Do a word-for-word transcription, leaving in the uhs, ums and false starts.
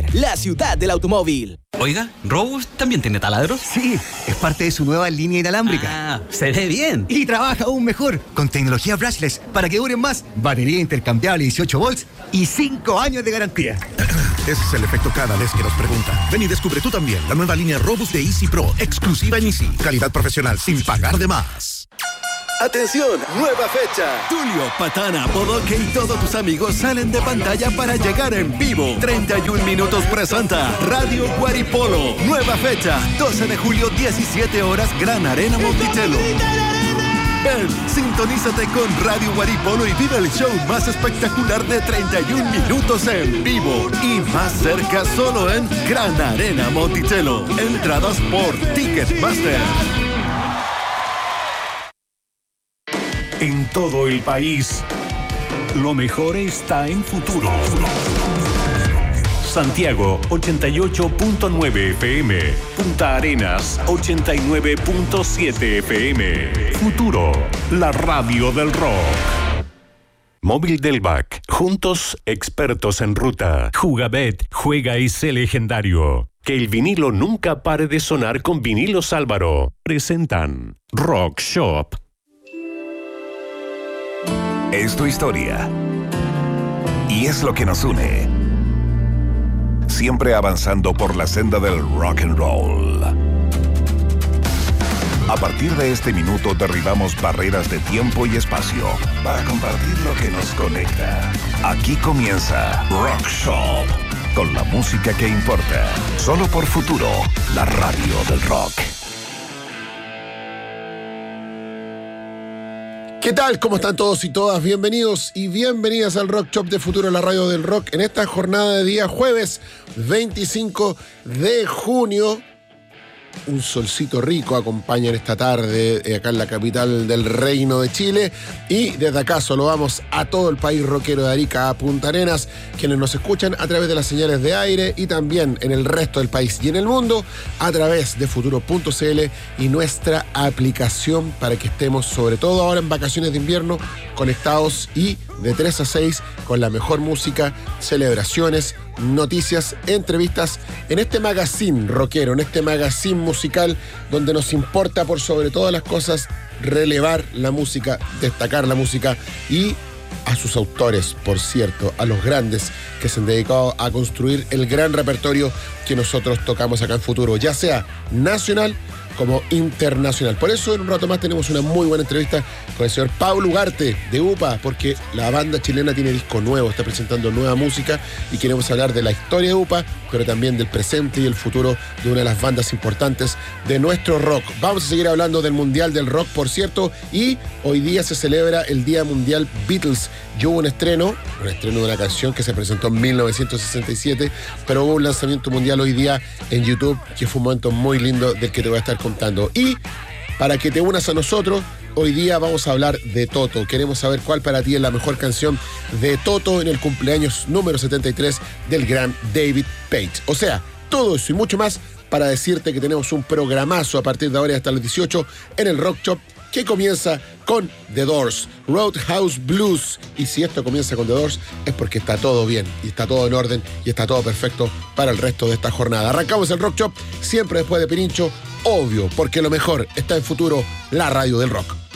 la ciudad del automóvil. Oiga, ¿Robust también tiene taladros? Sí, es parte de su nueva línea inalámbrica. Ah, se ve bien. Y trabaja aún mejor, con tecnología brushless, para que duren más, batería intercambiable dieciocho volts y cinco años de garantía. Ese es el efecto cada vez que nos preguntan. Ven y descubre tú también la nueva línea Robust de Easy Pro, exclusiva en Easy. Calidad profesional sin pagar de más. ¡Atención! ¡Nueva fecha! Tulio, Patana, Bodoque y todos tus amigos salen de pantalla para llegar en vivo. treinta y un minutos presenta Radio Guaripolo. Nueva fecha, doce de julio, diecisiete horas, Gran Arena Monticello. Ven, sintonízate con Radio Guaripolo y vive el show más espectacular de treinta y un minutos en vivo. Y más cerca solo en Gran Arena Monticello. Entradas por Ticketmaster. En todo el país, lo mejor está en Futuro. Santiago ochenta y ocho punto nueve F M, Punta Arenas ochenta y nueve punto siete F M. Futuro, la radio del rock. Móvil del B A C, juntos expertos en ruta. Jugabet, juega y sé legendario. Que el vinilo nunca pare de sonar con Vinilos Álvaro. Presentan Rock Shop. Es tu historia. Y es lo que nos une. Siempre avanzando por la senda del rock and roll. A partir de este minuto derribamos barreras de tiempo y espacio para compartir lo que nos conecta. Aquí comienza Rock Shop, con la música que importa. Solo por Futuro, la radio del rock. ¿Qué tal? ¿Cómo están todos y todas? Bienvenidos y bienvenidas al Rock Shop de Futuro, la radio del rock, en esta jornada de día jueves veinticinco de junio. Un solcito rico acompaña en esta tarde eh, acá en la capital del Reino de Chile, y desde acá saludamos a todo el país rockero de Arica a Punta Arenas, quienes nos escuchan a través de las señales de aire y también en el resto del país y en el mundo a través de futuro punto c l y nuestra aplicación, para que estemos, sobre todo ahora en vacaciones de invierno, conectados y de tres a seis con la mejor música, celebraciones, noticias, entrevistas en este magazine rockero, en este magazine musical donde nos importa por sobre todas las cosas relevar la música, destacar la música y a sus autores, por cierto, a los grandes que se han dedicado a construir el gran repertorio que nosotros tocamos acá en Futuro, ya sea nacional como internacional. Por eso en un rato más tenemos una muy buena entrevista con el señor Pablo Ugarte de U P A, porque la banda chilena tiene disco nuevo, está presentando nueva música y queremos hablar de la historia de U P A, pero también del presente y el futuro de una de las bandas importantes de nuestro rock. Vamos a seguir hablando del Mundial del Rock, por cierto, y hoy día se celebra el Día Mundial Beatles. Yo hubo un estreno, un estreno de una canción que se presentó en mil novecientos sesenta y siete, pero hubo un lanzamiento mundial hoy día en YouTube, que fue un momento muy lindo del que te voy a estar contando. Y para que te unas a nosotros, hoy día vamos a hablar de Toto. Queremos saber cuál para ti es la mejor canción de Toto en el cumpleaños número setenta y tres del gran David Page. O sea, todo eso y mucho más para decirte que tenemos un programazo a partir de ahora hasta las dieciocho en el Rock Shop, que comienza con The Doors, Roadhouse Blues. Y si esto comienza con The Doors es porque está todo bien y está todo en orden y está todo perfecto para el resto de esta jornada. Arrancamos el Rock Shop, siempre después de Pirincho, obvio, porque lo mejor está en Futuro, la radio del rock.